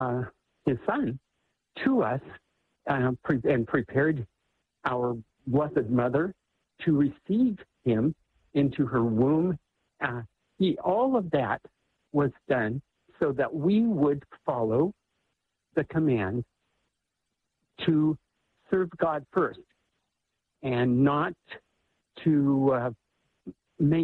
his son to us and prepared our Blessed Mother to receive him into her womb. All of that was done so that we would follow the command to serve God first and not to make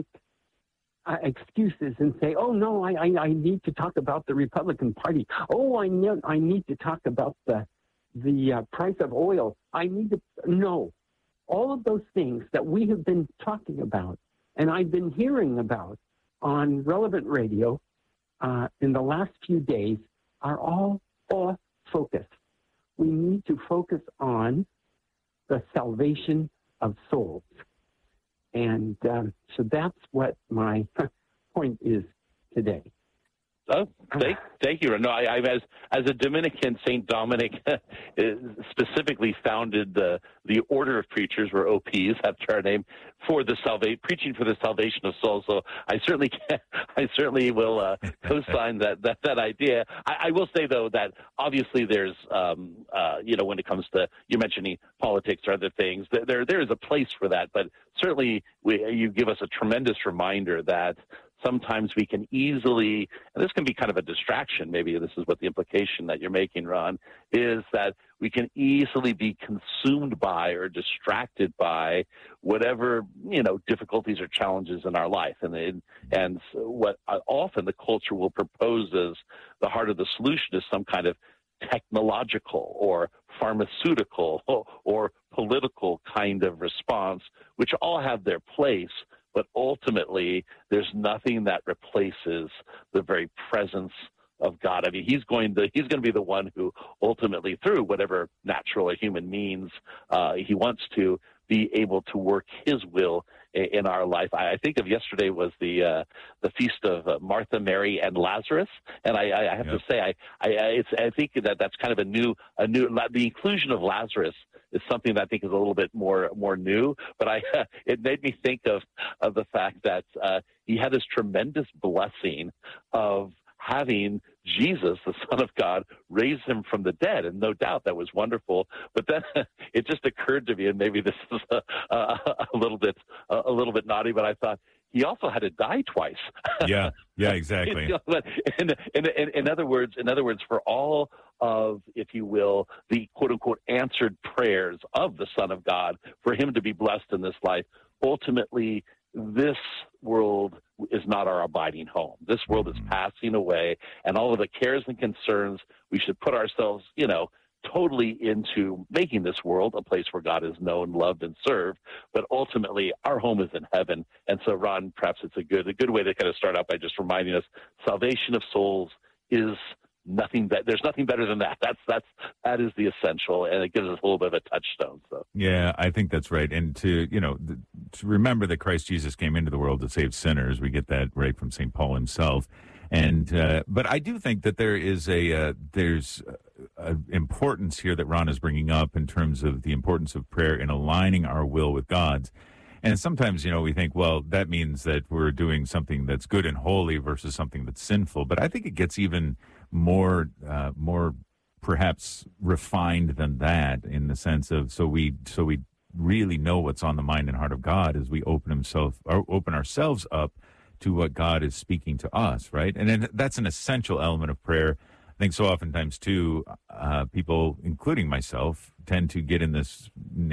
excuses and say, oh, no, I need to talk about the Republican Party. Oh, I need to talk about the price of oil. No. All of those things that we have been talking about and I've been hearing about on Relevant Radio in the last few days are all off focus. We need to focus on the salvation of souls. And so that's what my point is today. Oh, thank you. No, I as a Dominican, St. Dominic specifically founded the Order of Preachers, or OPs, that's our name, for the preaching for the salvation of souls. So I certainly will co-sign that idea. I will say though that obviously there's when it comes to you mentioning politics or other things, there is a place for that, but certainly you give us a tremendous reminder that sometimes we can easily, and this can be kind of a distraction, maybe this is what the implication that you're making, Ron, is that we can easily be consumed by or distracted by whatever, difficulties or challenges in our life. And so what often the culture will propose as the heart of the solution is some kind of technological or pharmaceutical or political kind of response, which all have their place. But ultimately, there's nothing that replaces the very presence of God. I mean, he's going to be the one who ultimately, through whatever natural or human means he wants to, be able to work his will in our life. I think of yesterday was the feast of Martha, Mary, and Lazarus, and I have to say I think that's kind of a new the inclusion of Lazarus is something that I think is a little bit more new. But it made me think of the fact that he had this tremendous blessing of having Jesus, the Son of God, raise him from the dead. And no doubt that was wonderful. But then it just occurred to me, and maybe this is a little bit naughty, but I thought he also had to die twice. Yeah, exactly. In other words, for all of, if you will, the quote unquote answered prayers of the Son of God, for him to be blessed in this life, ultimately this world is not our abiding home. This world is passing away, and all of the cares and concerns, we should put ourselves, totally into making this world a place where God is known, loved, and served. But ultimately, our home is in heaven. And so, Ron, perhaps it's a good way to kind of start out by just reminding us, salvation of souls is nothing. There's nothing better than that. That is the essential, and it gives us a little bit of a touchstone. So, yeah, I think that's right. And to remember that Christ Jesus came into the world to save sinners, we get that right from St. Paul himself. And but I do think that there is there's importance here that Ron is bringing up in terms of the importance of prayer in aligning our will with God's. And sometimes, we think, well, that means that we're doing something that's good and holy versus something that's sinful. But I think it gets even more perhaps refined than that, in the sense of so we really know what's on the mind and heart of God as we open ourselves up to what God is speaking to us, right? And then that's an essential element of prayer. I think so oftentimes too, people, including myself, tend to get in this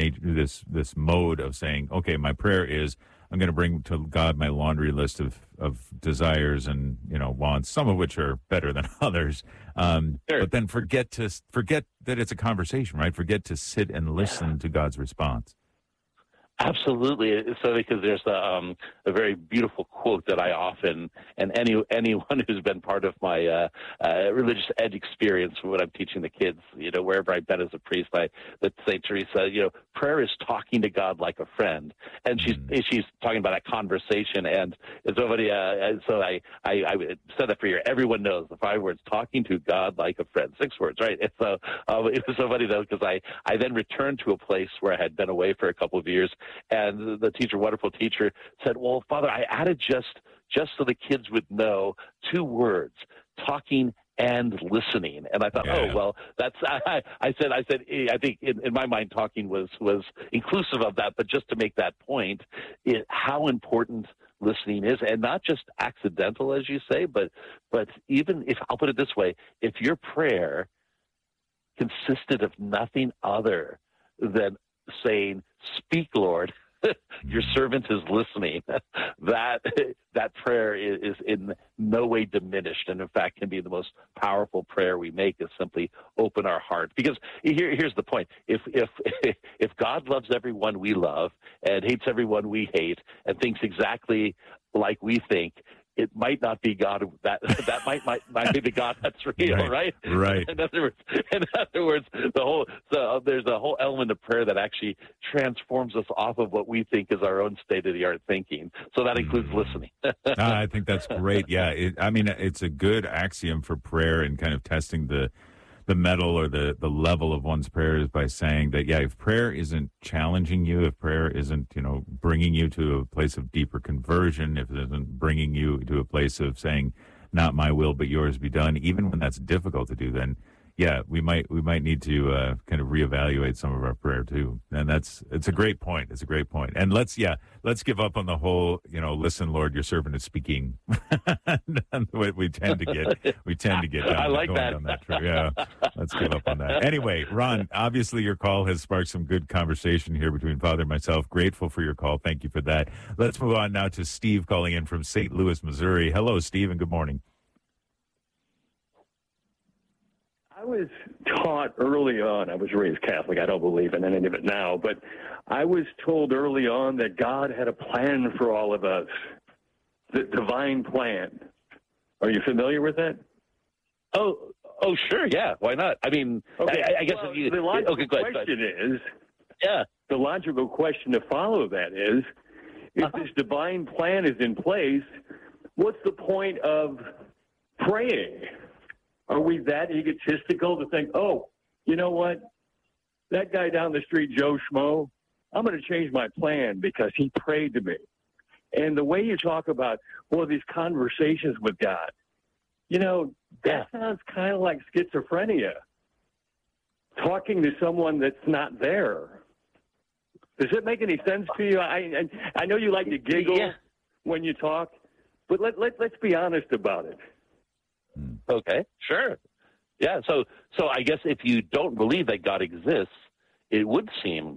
mode of saying, okay, my prayer is I'm going to bring to God my laundry list of desires and wants, some of which are better than others. Sure. But then forget that it's a conversation, right? Forget to sit and listen to God's response. Absolutely. So because there's a very beautiful quote that I often, and anyone who's been part of my religious ed experience when I'm teaching the kids, wherever I've been as a priest, that St. Teresa, prayer is talking to God like a friend, and she's talking about that conversation. And somebody, so I said that for you. Everyone knows the 5 words: talking to God like a friend. 6 words, right? And so it was so funny though, because I then returned to a place where I had been away for a couple of years. And the teacher, wonderful teacher, said, well, Father, I added just so the kids would know 2 words: talking and listening. And I thought, Yeah. oh, well, that's, I said, I think in my mind, talking was inclusive of that, but just to make that point, how important listening is, and not just accidental, as you say, but even if, I'll put it this way, if your prayer consisted of nothing other than saying, "Speak, Lord, your servant is listening," that prayer is in no way diminished, and in fact can be the most powerful prayer we make, is simply open our heart. Because here's the point: if God loves everyone we love and hates everyone we hate and thinks exactly like we think, it might not be God. That might be the God that's real, right? Right. In other words, there's a whole element of prayer that actually transforms us off of what we think is our own state-of-the-art thinking. So that includes listening. I think that's great. Yeah, it's a good axiom for prayer and kind of testing the metal or the level of one's prayers by saying that, yeah, if prayer isn't challenging you, if prayer isn't, bringing you to a place of deeper conversion, if it isn't bringing you to a place of saying, not my will, but yours be done, even when that's difficult to do, then yeah, we might need to kind of reevaluate some of our prayer too. And it's a great point. It's a great point. And let's give up on the whole, listen, Lord, your servant is speaking. we tend to get down, I like that. down that track. Yeah, let's give up on that. Anyway, Ron, obviously your call has sparked some good conversation here between Father and myself. Grateful for your call. Thank you for that. Let's move on now to Steve calling in from St. Louis, Missouri. Hello, Steve, and good morning. I was taught early on, I was raised Catholic, I don't believe in any of it now, but I was told early on that God had a plan for all of us, the divine plan. Are you familiar with that? Oh, sure, yeah, why not? I mean, okay. I guess well, the logical question is, the logical question to follow that is, if this divine plan is in place, what's the point of praying? Are we that egotistical to think, oh, you know what? That guy down the street, Joe Schmo, I'm going to change my plan because he prayed to me. And the way you talk about, these conversations with God, that sounds kind of like schizophrenia. Talking to someone that's not there. Does it make any sense to you? I know you like to giggle when you talk, but let's be honest about it. Okay, sure. Yeah, so I guess if you don't believe that God exists, it would seem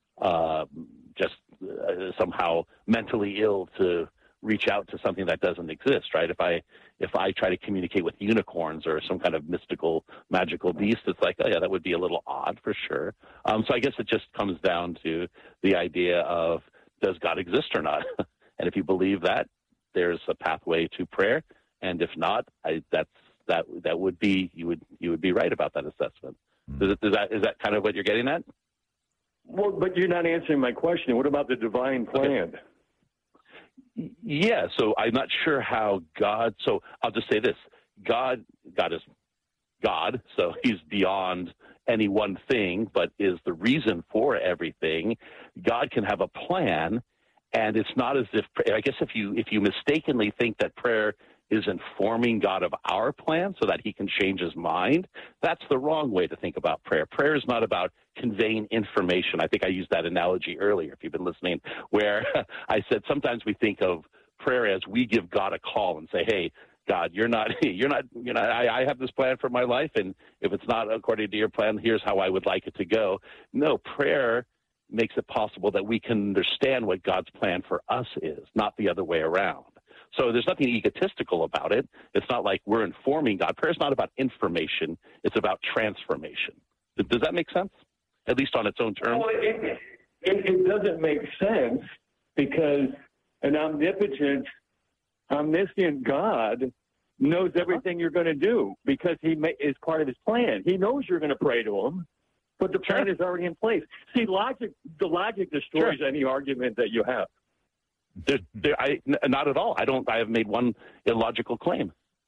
just somehow mentally ill to reach out to something that doesn't exist, right? If I try to communicate with unicorns or some kind of mystical, magical beast, it's like, oh yeah, that would be a little odd for sure. So I guess it just comes down to the idea of, does God exist or not? And if you believe that, there's a pathway to prayer. And if not, that would be, you would be right about that assessment. Is that kind of what you're getting at? Well, but you're not answering my question. What about the divine plan? Okay. Yeah, so I'm not sure how God. So I'll just say this: God is God, so He's beyond any one thing, but is the reason for everything. God can have a plan, and it's not as if, I guess, if you mistakenly think that prayer is informing God of our plan so that He can change His mind, that's the wrong way to think about prayer. Prayer is not about conveying information. I think I used that analogy earlier, if you've been listening, where I said sometimes we think of prayer as we give God a call and say, hey, God, I have this plan for my life, and if it's not according to your plan, here's how I would like it to go. No, prayer makes it possible that we can understand what God's plan for us is, not the other way around. So there's nothing egotistical about it. It's not like we're informing God. Prayer is not about information. It's about transformation. Does that make sense? At least on its own terms? Well, it doesn't make sense because an omniscient God knows everything you're going to do because He is part of His plan. He knows you're going to pray to Him, but the plan is already in place. See, the logic destroys any argument that you have. Not at all. I have made one illogical claim.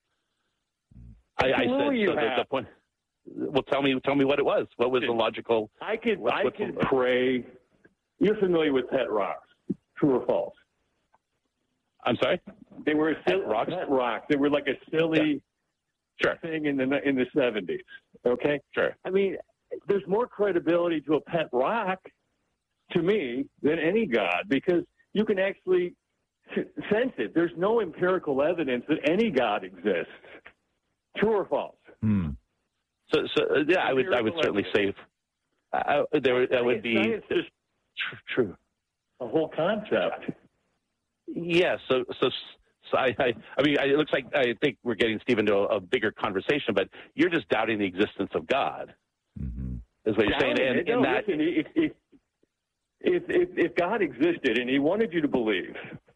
I said the point. Well, tell me what it was. What was the logical? I could pray. You're familiar with pet rocks? True or false? I'm sorry. They were pet rocks. They were like a silly thing in the 70s. Okay? Sure. I mean, there's more credibility to a pet rock, to me, than any god, because you can actually sense it. There's no empirical evidence that any god exists. True or false? So yeah, I would certainly say that would be just true. A whole concept. Yeah. So I mean, it looks like I think we're getting, Steve, into a bigger conversation, but you're just doubting the existence of God, is what you're saying. And that, listen, if God existed and He wanted you to believe,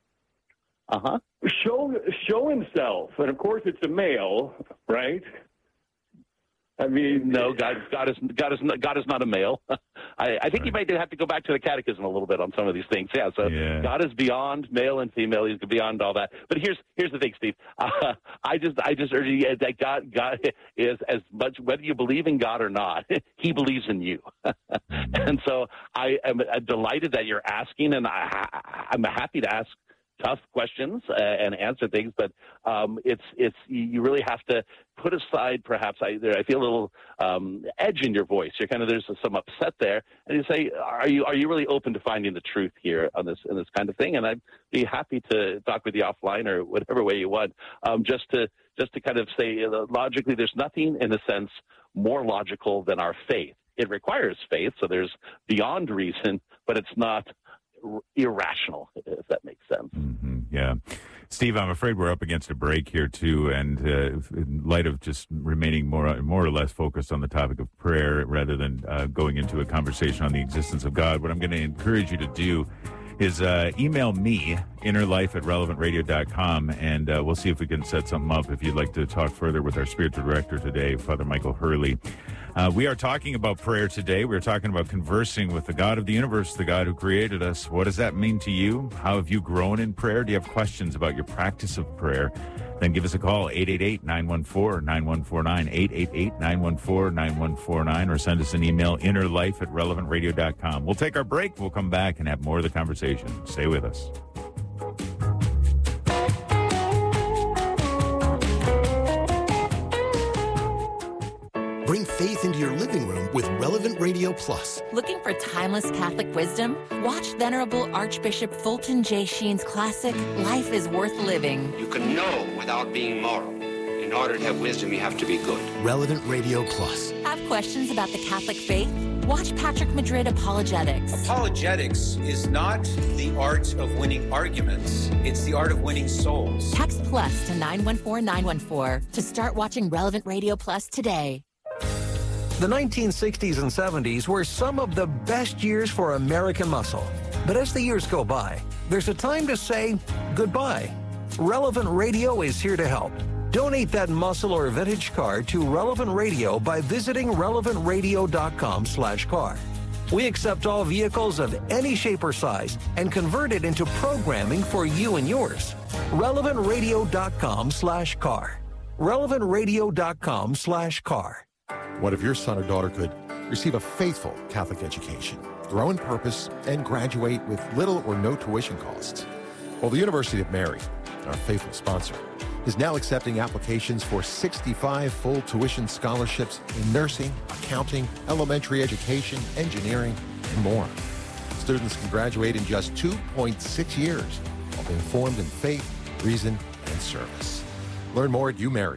show Himself, and of course it's a male, right? I mean, no, God is not a male. I think you might have to go back to the catechism a little bit on some of these things. Yeah, so God is beyond male and female. He's beyond all that. But here's the thing, Steve. I just urge you that God is, as much whether you believe in God or not, He believes in you. And so I am delighted that you're asking, and I'm happy to ask tough questions and answer things, but it's you really have to put aside, perhaps I feel a little edge in your voice. You're there's some upset there, and you say, are you really open to finding the truth here in this kind of thing? And I'd be happy to talk with you offline or whatever way you want, just to kind of say logically, there's nothing in a sense more logical than our faith. It requires faith, so there's beyond reason, but it's not irrational, if that makes sense. Yeah. Steve, I'm afraid we're up against a break here, too, and in light of just remaining more or less focused on the topic of prayer rather than going into a conversation on the existence of God, what I'm going to encourage you to do is email me, innerlife@relevantradio.com, and we'll see if we can set something up if you'd like to talk further with our spiritual director today, Father Michael Hurley. We are talking about prayer today. We're talking about conversing with the God of the universe, the God who created us. What does that mean to you? How have you grown in prayer? Do you have questions about your practice of prayer? Then give us a call, 888-914-9149, 888-914-9149, or send us an email, innerlife@relevantradio.com. We'll take our break. We'll come back and have more of the conversation. Stay with us. Bring faith into your living room with Relevant Radio Plus. Looking for timeless Catholic wisdom? Watch Venerable Archbishop Fulton J. Sheen's classic, Life is Worth Living. You can know without being moral. In order to have wisdom, you have to be good. Relevant Radio Plus. Have questions about the Catholic faith? Watch Patrick Madrid Apologetics. Apologetics is not the art of winning arguments. It's the art of winning souls. Text PLUS to 914-914 to start watching Relevant Radio Plus today. The 1960s and 70s were some of the best years for American muscle. But as the years go by, there's a time to say goodbye. Relevant Radio is here to help. Donate that muscle or vintage car to Relevant Radio by visiting relevantradio.com/car. We accept all vehicles of any shape or size and convert it into programming for you and yours. relevantradio.com/car. relevantradio.com/car. What if your son or daughter could receive a faithful Catholic education, grow in purpose, and graduate with little or no tuition costs? Well, the University of Mary, our faithful sponsor, is now accepting applications for 65 full tuition scholarships in nursing, accounting, elementary education, engineering, and more. Students can graduate in just 2.6 years while being formed in faith, reason, and service. Learn more at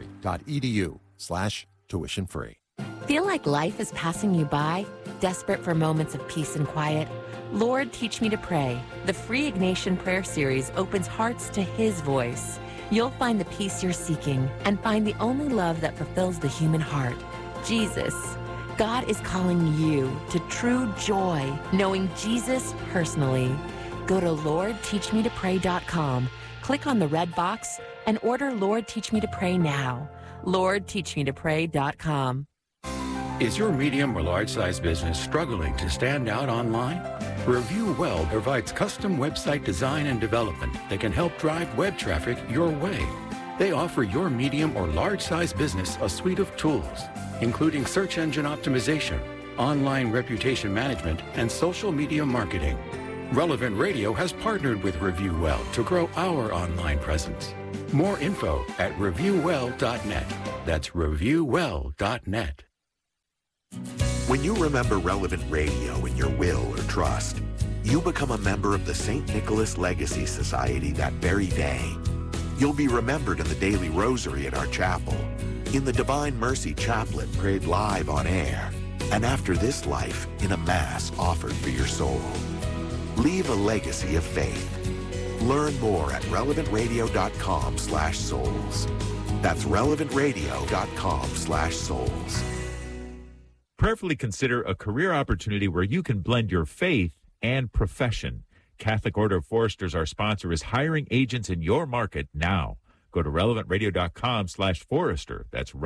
umary.edu/tuition-free. Feel like life is passing you by? Desperate for moments of peace and quiet? Lord, Teach Me to Pray. The free Ignatian prayer series opens hearts to His voice. You'll find the peace you're seeking and find the only love that fulfills the human heart, Jesus. God is calling you to true joy, knowing Jesus personally. Go to LordTeachMeToPray.com, click on the red box, and order Lord Teach Me to Pray now. LordTeachMeToPray.com. Is your medium or large-size business struggling to stand out online? Review Well provides custom website design and development that can help drive web traffic your way. They offer your medium or large-size business a suite of tools, including search engine optimization, online reputation management, and social media marketing. Relevant Radio has partnered with Review Well to grow our online presence. More info at reviewwell.net. That's reviewwell.net. When you remember Relevant Radio in your will or trust, you become a member of the St. Nicholas Legacy Society that very day. You'll be remembered in the daily rosary at our chapel, in the Divine Mercy Chaplet prayed live on air, and after this life in a Mass offered for your soul. Leave a legacy of faith. Learn more at relevantradio.com/souls. That's relevantradio.com/souls. Prayerfully consider a career opportunity where you can blend your faith and profession. Catholic Order of Foresters, our sponsor, is hiring agents in your market now. Go to relevantradio.com/forester. That's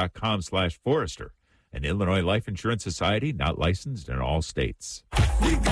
relevantradio.com/forester. An Illinois Life Insurance Society, not licensed in all states.